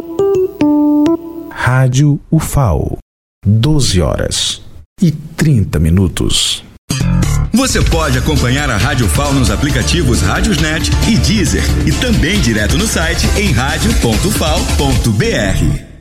Rádio UFAO, 12h30. Você pode acompanhar a Rádio UFAO nos aplicativos Rádiosnet e Deezer e também direto no site em radio.ufao.br.